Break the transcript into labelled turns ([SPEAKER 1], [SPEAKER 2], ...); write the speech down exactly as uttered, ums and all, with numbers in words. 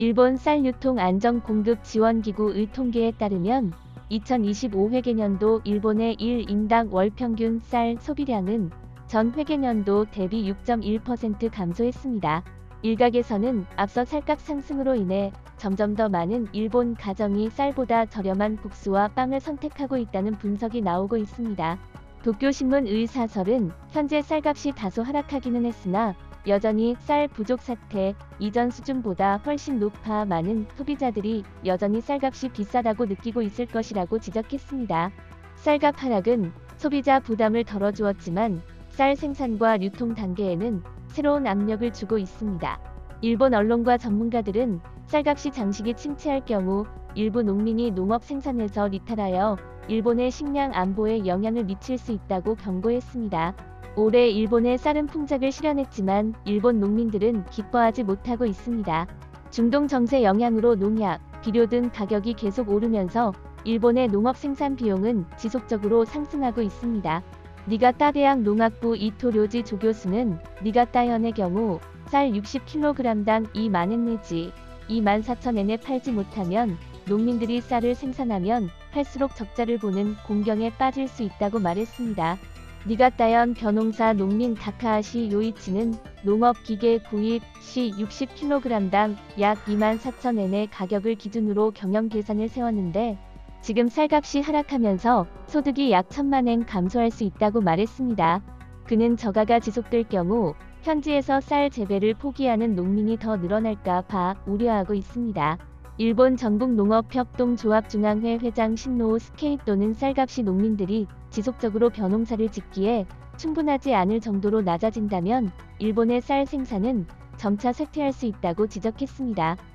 [SPEAKER 1] 일본 쌀유통안정공급지원기구의 통계에 따르면 이천이십오 회계년도 일본의 일 인당 월평균 쌀 소비량은 전 회계년도 대비 육 점 일 퍼센트 감소했습니다. 일각에서는 앞서 쌀값 상승으로 인해 점점 더 많은 일본 가정이 쌀보다 저렴한 국수와 빵을 선택하고 있다는 분석이 나오고 있습니다. 도쿄신문의 사설은 현재 쌀값이 다소 하락하기는 했으나 여전히 쌀 부족 사태 이전 수준보다 훨씬 높아 많은 소비자들이 여전히 쌀값이 비싸다고 느끼고 있을 것이라고 지적했습니다. 쌀값 하락은 소비자 부담을 덜어주었지만 쌀 생산과 유통 단계에는 새로운 압력을 주고 있습니다. 일본 언론과 전문가들은 쌀값이 장시기 침체할 경우 일부 농민이 농업 생산에서 이탈하여 일본의 식량 안보에 영향을 미칠 수 있다고 경고했습니다. 올해 일본의 쌀은 풍작을 실현했지만 일본 농민들은 기뻐하지 못하고 있습니다. 중동 정세 영향으로 농약, 비료 등 가격이 계속 오르면서 일본의 농업 생산 비용은 지속적으로 상승하고 있습니다. 니가타 대학 농학부 이토 료지 조교수는 니가타현의 경우 쌀 육십 킬로그램당 이만 엔 내지 이만 사천 엔에 팔지 못하면 농민들이 쌀을 생산하면 할수록 적자를 보는 공경에 빠질 수 있다고 말했습니다. 니가타현 벼농사 농민 다카하시 요이치는 농업기계 구입 시 육십 킬로그램당 약 이만 사천 엔의 가격을 기준으로 경영 계산을 세웠는데 지금 쌀값이 하락하면서 소득이 약 천만 엔 감소할 수 있다고 말했습니다. 그는 저가가 지속될 경우 현지에서 쌀 재배를 포기하는 농민이 더 늘어날까 봐 우려하고 있습니다. 일본 전국농업협동조합중앙회 회장 신노우 스케이토는 쌀값이 농민들이 지속적으로 벼농사를 짓기에 충분하지 않을 정도로 낮아진다면 일본의 쌀 생산은 점차 쇠퇴할 수 있다고 지적했습니다.